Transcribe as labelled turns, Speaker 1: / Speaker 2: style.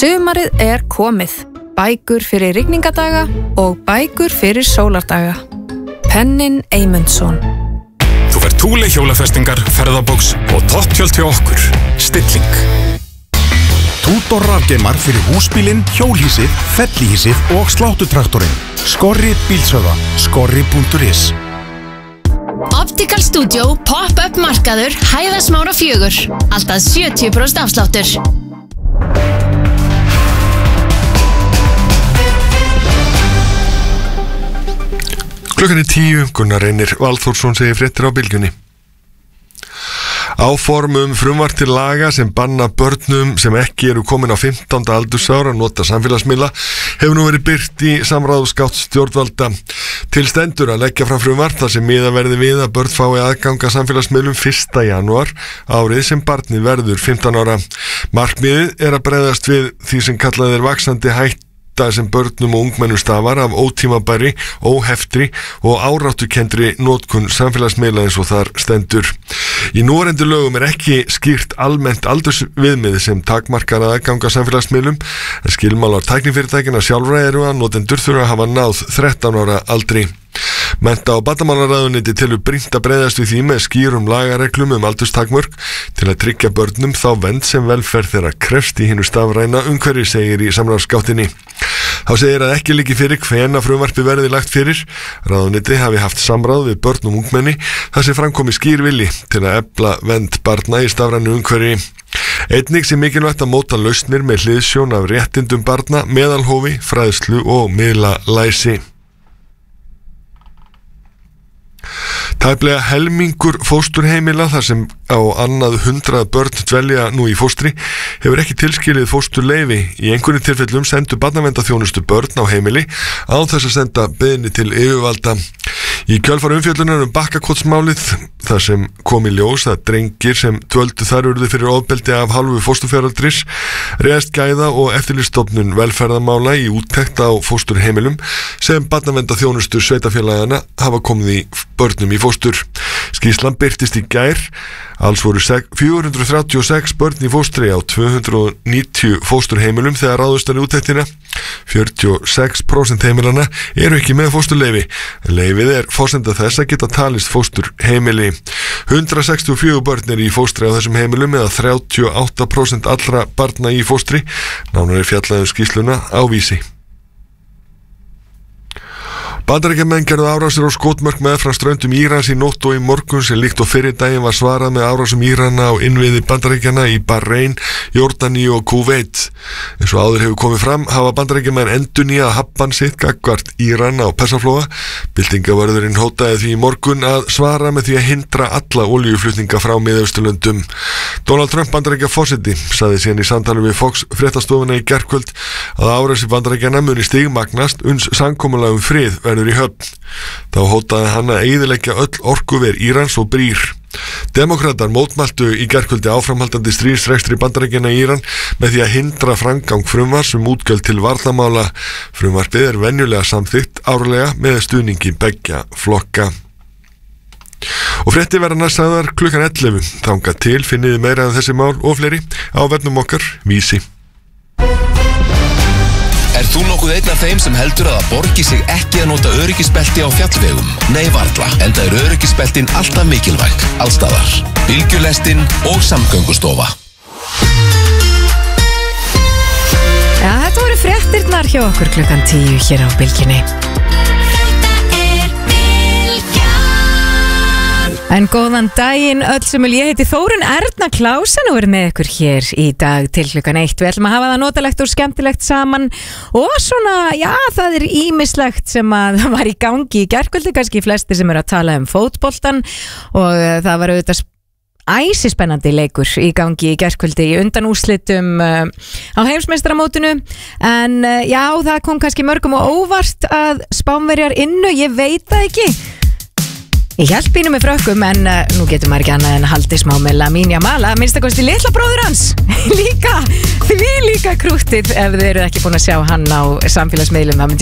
Speaker 1: Sumarið komið. Bækur fyrir rigningadaga og bækur fyrir sólardaga. Pennin Eymundsson.
Speaker 2: Þú fær Thule hjólafestingar, ferðabóks og topptjöld hjá okkur. Stilling.
Speaker 3: Tudor rafgeimar fyrir húsbílinn, hjólhýsið, fellihýsið og sláttutraktorinn. Skorri bílsöða. Skorri.is.
Speaker 4: Optical Studio pop-up markaður Hæðasmára 4. Alltaf 70% afsláttur.
Speaker 5: Klukkan 10, Gunnar Reynir Valþórsson segir fréttir á Bylgjunni. Áform frumvarp til laga sem banna börnum sem ekki eru komin á 15. aldursár að nota samfélagsmiðla hefur nú verið birt í samráðsgátt stjórnvalda. Til stendur að leggja fram frumvarp þar sem miðað verði við að börn fái aðgang að samfélagsmiðlum 1. janúar árið sem barnið verður 15 ára. Markmiðið að bregðast við því sem kallað vaxandi hætta sem börnum og ungmennum stafar af ótímabæri, óheftri og áráttukendri notkun samfélagsmiðla eins og þar stendur. Í núverandi lögum ekki skýrt almennt aldursviðmið sem takmarkar aðganga samfélagsmiðlum, en skilmálar tæknifyrirtækina sjálfra eru að notendur þurfa að hafa náð 13 ára aldri. Mennta- og barnamálaráðuneyti telur brýnt að bregðast við því með skýrum lagareglum aldurstakmörk til að tryggja börnum þá vernd sem velferð þeirra krefst í hinu stafræna umhverfi, segir í samráðsgáttinni. Þá segir að ekki liggi fyrir hvenær frumvarpi verði lagt fyrir. Ráðuneyti hafi haft samráð við börn og ungmenni þar sem framkomi skýr vilji til að efla vernd barna í stafrænu umhverfi. Einnig sé mikilvægt að móta lausnir með hliðsjón af réttindum barna, meðalhófi, fræðslu og miðlalæsi. Tæplega helmingur fósturheimila þar sem á annað 100 börn dvelja nú í fóstri hefur ekki tilskilið fósturleyfi. Í einhverjum tilfellum sendu barnaverndarþjónustu börn á heimili án þess að senda beiðni til yfirvalda. Í kjölfar umfjöllunar Bakkakotsmálið þar sem kom í ljós að drengir sem dvöldu þar urðu fyrir ofbeldi af hálfu fósturforeldris réðst Gæða- og eftirlitsstofnun velferðarmála í úttekt á fósturheimilum sem barnaverndarþjónustu sveitarfélagana hafa komið í börnum í fóstur. Skýrslan birtist í gær. Alls voru 436 börn í fóstri á 290 fósturheimilum þegar ráðust í úttektina. 46% heimilana eru ekki með fósturleyfi. Leyfið forsenda þess að geta talist fósturheimili. 164 börn í fóstri á þessum heimilum eða 38% allra barna í fóstri. Nánar fjallað skýrsluna á Vísi. Bandaríkjamenn gerðu árásir á skotmörk meðfram ströndum Írans í nótt og í morgun sem líkt og fyrri daginn var svarað með árásum Írana á innviði Bandaríkjanna í Bahrein, Jórdaníu og Kúveit. Eins og áður hefur komið fram hafa Bandaríkjamenn endurnýjað hafbann sitt gagnvart Írana á Persaflóa. Byltingavörðurinn hótaði því í morgun að svara með því að hindra alla olíuflutninga frá Miðausturlöndum. Donald Trump Bandaríkjaforseti sagði síðan í samtali við Fox fréttastofuna í gærkvöld að árásir Bandaríkjanna muni stigmagnast uns samkomulag frið verður í höfn. Þá hótaði hann að eyðileggja öll orkuver Írans og brýr. Demókratar mótmæltu í gærkvöldi áframhaldandi stríðsrekstri Bandaríkjanna í Íran með því að hindra framgang frumvarps útgjöld til varnarmála. Frumvarpið venjulega samþykkt árlega með stuðningi beggja flokka. Og fréttir verða næstaðar klukkan 11. Þangað til finniði meira af þessi mál og fleiri á vefnum okkar Vísi.
Speaker 6: Þú nokkuð einn af þeim sem heldur að það borgi sig ekki að nota öryggisbelti á fjallvegum? Nei varla, enda öryggisbeltin alltaf mikilvæg, allstaðar. Bylgjulestin og Samgöngustofa.
Speaker 7: Ja, þetta voru fréttirnar hjá okkur klukkan 10 hér á Bylgjunni. En góðan daginn öll sem ég heiti Þórunn Erna Klásen og verið með ykkur hér í dag til klukkan 1. Við ætlum að hafa það notalegt og skemmtilegt saman og svona, já, það ýmislegt sem að var í gangi í gærkvöldi, kannski flestir sem eru að tala fótboltan og það var auðvitað æsispennandi leikur í gangi í gærkvöldi í undanúrslitum á heimsmeistaramótinu en já, það kom kannski mörgum og óvart að Spánverjar innu, ég veit það ekki. Ég held pínu með frökkum en nú getur maður ekki annað en haldið smá með Lamine Yamal að minnstakosti litla bróður hans líka krúttið ef þið eru ekki búin að sjá hann á samfélagsmiðlum, það myndi